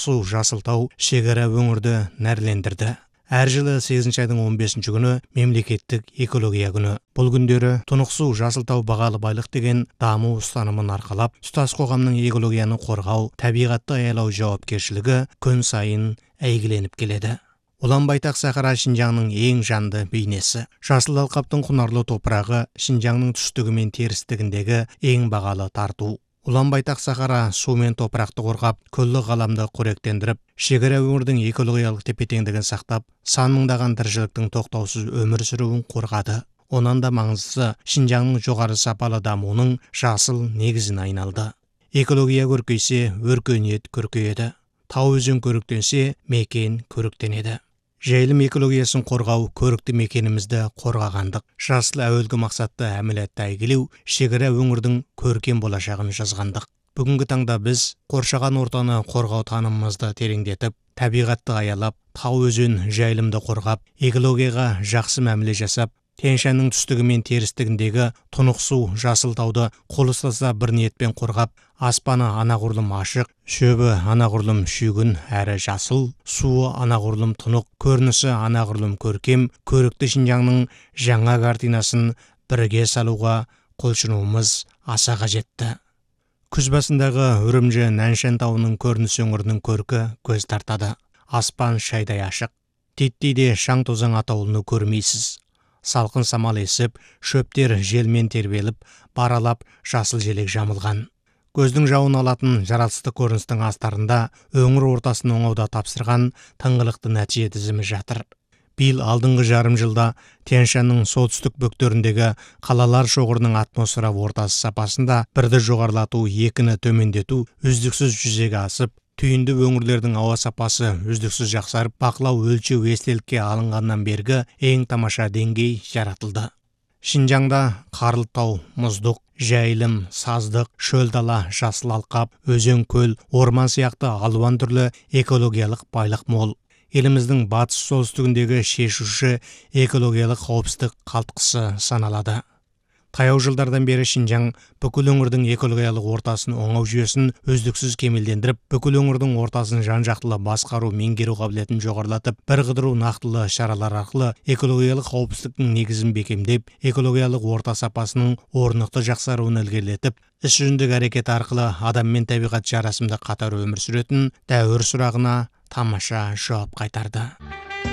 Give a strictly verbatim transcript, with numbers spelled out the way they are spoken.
Тұнықсу Жасылтау шекара өңірді нәрлендірді. Әр жылы сегізінші айдың он бесінші күні мемлекеттік экология күні. Бұл күндері Тұнықсу Жасылтау бағалы байлық деген даму ұстанымын арқалап, тұтас қоғамның экологияны қорғау, табиғатты аялау жауапкершілігі күн сайын әйгіленіп келеді. Ұлан-байтақ сахара Шинжаңның ең жанды бейнесі. Жасыл алқаптың құнарлы топырағы Шинжаңның түстігі мен терістігіндегі ең бағалы тарту. Ұлан-байтақ сахара су мен топырақты қорғап, күллі ғаламды қоректендіріп, шекара өңірдің экологиялық тепе-теңдігін сақтап, сан мыңдаған тіршіліктің тоқтаусыз өмір сүруін қорғады. Онан да маңыздысы Шинжаңның жоғары сапалы дамуының жасыл негізін айналды. Экология көркейсе, өркениет көркейеді. Тау өзен көріктенсе, мекен көріктенеді. Жайылым экологиясын қорғау, көрікті мекенімізді қорғағандық. Жасыл әуелгі мақсатты әмілетті әйгілеу, шекара өңірдің көркем болашағын жазғандық. Бүгінгі таңда біз қоршаған ортаны қорғау танымымызды тереңдетіп, табиғатты аялап, тау өзен жайылымды қорғап, экологияға жақсы мәміле жасап, Тянь-Шаньның түстігі мен терістігіндегі Тұнықсу Жасылтауды қол ұстаса бір ниетпен қорғап, аспаны анағұрлым ашық, шөбі анағұрлым шүйгін әрі жасыл, суы анағұрлым тұнық, көрінісі анағұрлым көркем, көрікті Шинжаңның жаңа картинасын бірге салуға құлшынуымыз аса қажетті. Күз басындағы Үрімжі Наньшан тауының көрініс өңірінің көркі көз тартады. Аспан шайдай ашық. Титтейде шаң тозаң атаулыны көрмейсіз. Салқын самал есіп, шөптер желмен тербеліп, баралап жасыл желек жамылған. Көздің жауын алатын жаралысты көріністің астарында өңір ортасын оңауда тапсырған тыңғылықты нәтиже тізімі жатыр. Биыл алдыңғы жарым жылда Тянь-Шаньның солтүстік бөктеріндегі қалалар шоғырының атмосфера ортасы сапасында бірді жоғарылату, екіні төмендету үздіксіз жүзеге асып, түйінді өңірлердің ауа сапасы үздіксіз жақсарып, бақылау өлшеу естелікке алынғаннан бергі ең тамаша деңгей жаратылды. Шинжаңда қарлы тау, мұздық, жайылым, саздық, шөл дала, жасыл алқап, өзен көл, орман сияқты алуан түрлі экологиялық байлық мол. Еліміздің батыс солтүстігіндегі шешуші экологиялық қауіпсіздік қалтқысы саналады. Таяу жылдардан бері Шинжаң бүкіл өңірдің экологиялық ортасын оңау жүйесін үздіксіз кемелдендіріп, бүкіл өңірдің ортасын жан-жақтылы басқару, меңгеру қабілетін жоғарылатып, бір қыдыру нақтылы шаралар арқылы экологиялық қауіпсіздіктің негізін бекемдеп, экологиялық орта сапасының орнықты жақсаруын ілгерілетіп, іс жүзіндегі әрекет арқылы адам мен табиғат жарасымды қатар өмір сүретін дәуір сұрағына тамаша жауап қайтарды.